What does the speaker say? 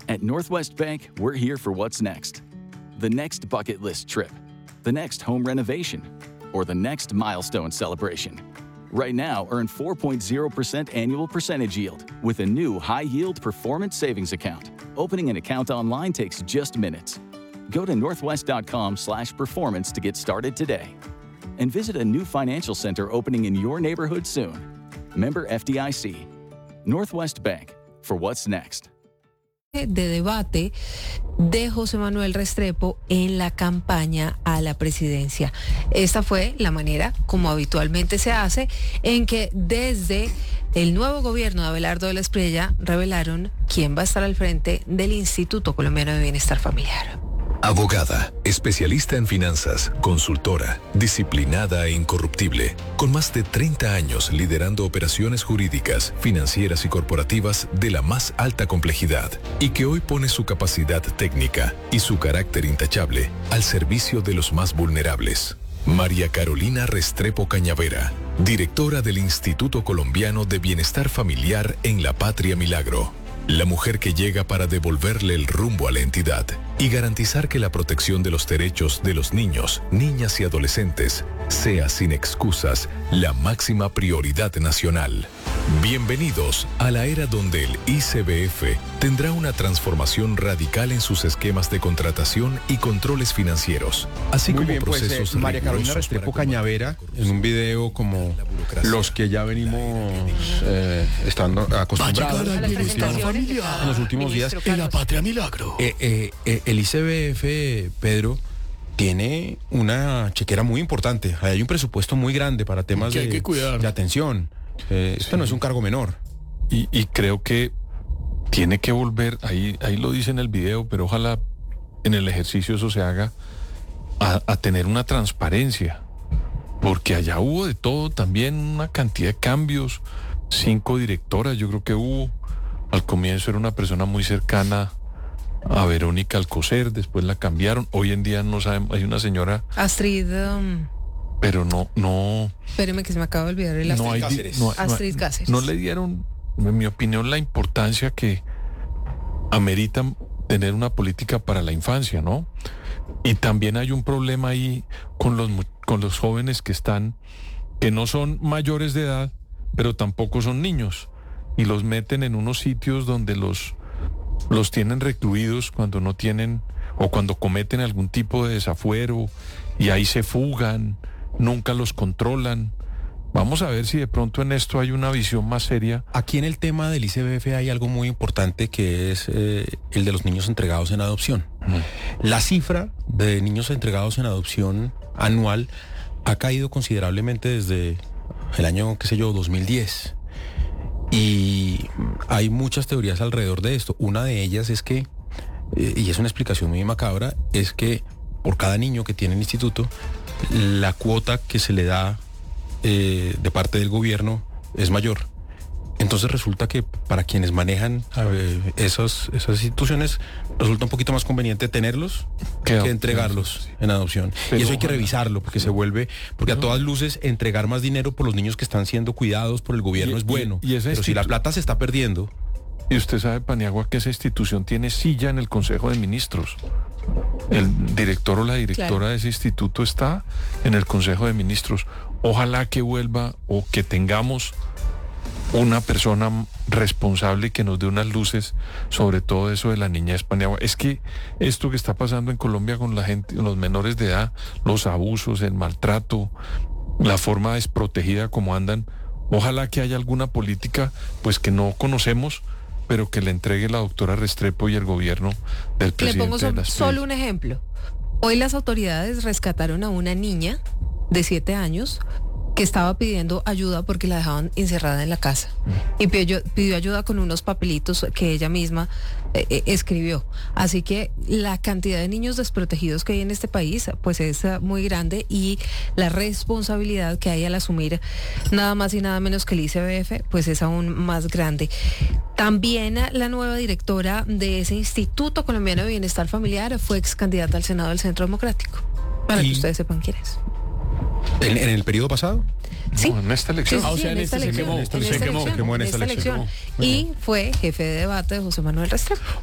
At Northwest Bank, we're here for what's next. The next bucket list trip, the next home renovation, or the next milestone celebration. Right now, earn 4.0% annual percentage yield with a new high-yield performance savings account. Opening an account online takes just minutes. Go to northwest.com/performance to get started today. And visit a new financial center opening in your neighborhood soon. Member FDIC. Northwest Bank, for what's next. De debate de José Manuel Restrepo en la campaña a la presidencia. Esta fue la manera, como habitualmente se hace, en que desde el nuevo gobierno de Abelardo de la Espriella revelaron quién va a estar al frente del Instituto Colombiano de Bienestar Familiar. Abogada, especialista en finanzas, consultora, disciplinada e incorruptible, con más de 30 años liderando operaciones jurídicas, financieras y corporativas de la más alta complejidad, y que hoy pone su capacidad técnica y su carácter intachable al servicio de los más vulnerables. María Carolina Restrepo Cañavera, directora del Instituto Colombiano de Bienestar Familiar en La Patria Milagro. La mujer que llega para devolverle el rumbo a la entidad y garantizar que la protección de los derechos de los niños, niñas y adolescentes sea sin excusas la máxima prioridad nacional. Bienvenidos a la era donde el ICBF tendrá una transformación radical en sus esquemas de contratación y controles financieros, así Muy como bien, procesos pues, María Carolina Restrepo Cañavera, en un video como los que ya venimos estando acostumbrados en los últimos días En La Patria Milagro. el ICBF, Pedro, tiene una chequera muy importante. Hay un presupuesto muy grande para temas Que hay que cuidar. de atención. Esto no es un cargo menor. Y creo que tiene que volver, ahí lo dice en el video, pero ojalá en el ejercicio eso se haga, a tener una transparencia. Porque allá hubo de todo, también una cantidad de cambios. 5 directoras, yo creo que hubo. Al comienzo era una persona muy cercana a Verónica Alcocer, después la cambiaron. Hoy en día no sabemos, hay una señora, Astrid, pero no. espéreme que se me acaba de olvidar el No hay, Cáceres. Astrid Cáceres. no le dieron, en mi opinión, la importancia que ameritan tener una política para la infancia, ¿no? Y también hay un problema ahí con los jóvenes que no son mayores de edad, pero tampoco son niños, y los meten en unos sitios donde los tienen recluidos cuando no tienen, o cuando cometen algún tipo de desafuero, y ahí se fugan, nunca los controlan. Vamos a ver si de pronto en esto hay una visión más seria. Aquí en el tema del ICBF hay algo muy importante, que es el de los niños entregados en adopción. La cifra de niños entregados en adopción anual ha caído considerablemente desde el año, 2010. Y hay muchas teorías alrededor de esto. Una de ellas es que, y es una explicación muy macabra, es que por cada niño que tiene el instituto, la cuota que se le da de parte del gobierno es mayor. Entonces resulta que para quienes manejan esas instituciones resulta un poquito más conveniente tenerlos que entregarlos en adopción. Pero y eso hay que ojalá. revisarlo, porque porque a todas luces entregar más dinero por los niños que están siendo cuidados por el gobierno es bueno. Pero si la plata se está perdiendo. Y usted sabe, Paniagua, que esa institución tiene silla en el Consejo de Ministros. El director o la directora de ese instituto está en el Consejo de Ministros. Ojalá que vuelva, o que tengamos una persona responsable que nos dé unas luces sobre todo eso de la niñez, Paniagua. Es que esto que está pasando en Colombia con la gente, los menores de edad, los abusos, el maltrato, la forma desprotegida como andan, ojalá que haya alguna política pues que no conocemos, pero que le entregue la doctora Restrepo y el gobierno del Le presidente pongo de las solo un ejemplo. Hoy las autoridades rescataron a una niña de 7 años que estaba pidiendo ayuda porque la dejaban encerrada en la casa. Y pidió ayuda con unos papelitos que ella misma escribió. Así que la cantidad de niños desprotegidos que hay en este país pues es muy grande, y la responsabilidad que hay al asumir nada más y nada menos que el ICBF pues es aún más grande. También la nueva directora de ese Instituto Colombiano de Bienestar Familiar fue ex candidata al Senado del Centro Democrático, para que ustedes sepan quién es. ¿En el periodo pasado? Sí. No, en esta elección. Sí, sí, en esta elección. se quemó en esta elección. Y fue jefe de debate de José Manuel Restrepo.